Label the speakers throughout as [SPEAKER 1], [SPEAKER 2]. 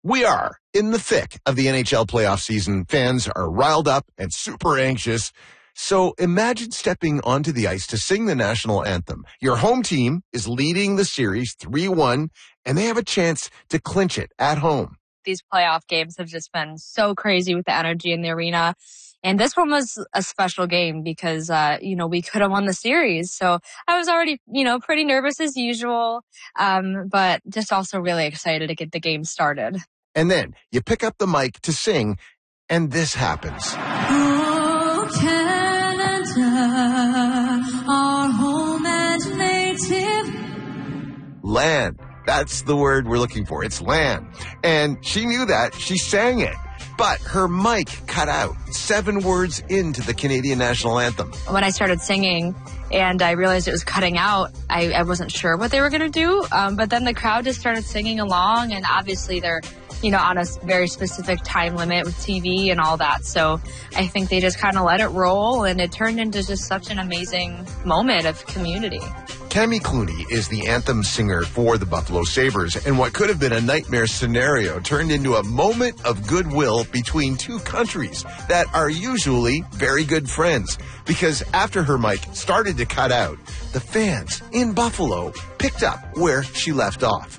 [SPEAKER 1] We are in the thick of the NHL playoff season. Fans are riled up and super anxious. So imagine stepping onto the ice to sing the national anthem. Your home team is leading the series 3-1, and they have a chance to clinch it at home.
[SPEAKER 2] These playoff games have just been so crazy with the energy in the arena. And this one was a special game because, we could have won the series. So I was already, pretty nervous as usual, but just also really excited to get the game started.
[SPEAKER 1] And then you pick up the mic to sing, and this happens.
[SPEAKER 3] Oh, Canada, our home and native
[SPEAKER 1] Land. That's the word we're looking for. It's land. And she knew that. She sang it. But her mic cut out 7 words into the Canadian national anthem.
[SPEAKER 2] When I started singing and I realized it was cutting out, I wasn't sure what they were going to do. But then the crowd just started singing along, and obviously they're, on a very specific time limit with TV and all that. So I think they just kind of let it roll, and it turned into just such an amazing moment of community.
[SPEAKER 1] Cami Clooney is the anthem singer for the Buffalo Sabres, and what could have been a nightmare scenario turned into a moment of goodwill between two countries that are usually very good friends. Because after her mic started to cut out, the fans in Buffalo picked up where she left off.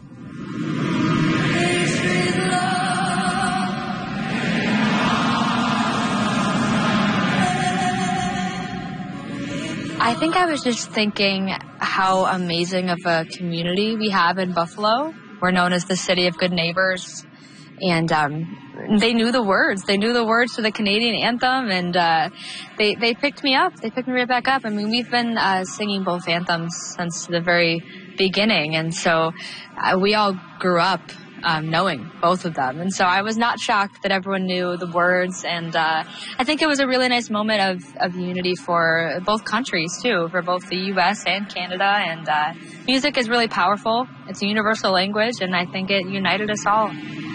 [SPEAKER 2] I think I was just thinking how amazing of a community we have in Buffalo. We're known as the city of good neighbors, and they knew the words. They knew the words to the Canadian anthem, and they picked me up. They picked me right back up. I mean, we've been singing both anthems since the very beginning, and so we all grew up knowing both of them. And so I was not shocked that everyone knew the words. And I think it was a really nice moment of unity for both countries, too, for both the U.S. and Canada. And music is really powerful. It's a universal language, and I think it united us all.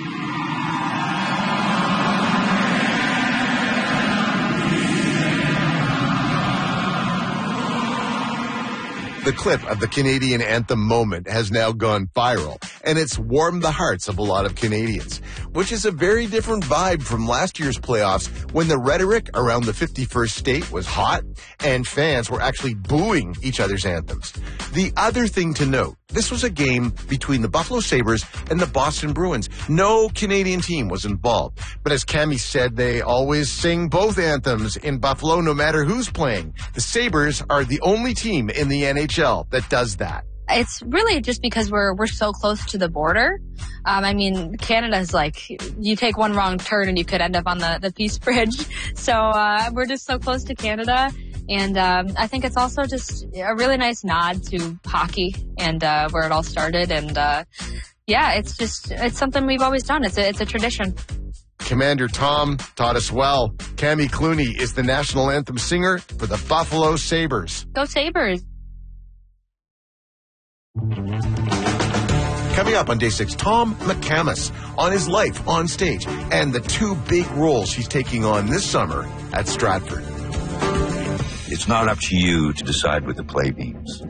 [SPEAKER 1] The clip of the Canadian anthem moment has now gone viral, and it's warmed the hearts of a lot of Canadians, which is a very different vibe from last year's playoffs when the rhetoric around the 51st state was hot and fans were actually booing each other's anthems. The other thing to note, this was a game between the Buffalo Sabres and the Boston Bruins. No Canadian team was involved. But as Cami said, they always sing both anthems in Buffalo no matter who's playing. The Sabres are the only team in the NHL that does that.
[SPEAKER 2] It's really just because we're so close to the border. Canada's like, you take one wrong turn and you could end up on the Peace Bridge. So we're just so close to Canada. And I think it's also just a really nice nod to hockey and where it all started. And it's something we've always done. It's a tradition.
[SPEAKER 1] Commander Tom taught us well. Cami Clooney is the national anthem singer for the Buffalo Sabres.
[SPEAKER 2] Go Sabres.
[SPEAKER 1] Coming up on Day 6, Tom McCamus on his life on stage and the 2 big roles he's taking on this summer at Stratford.
[SPEAKER 4] It's not up to you to decide with the play beams.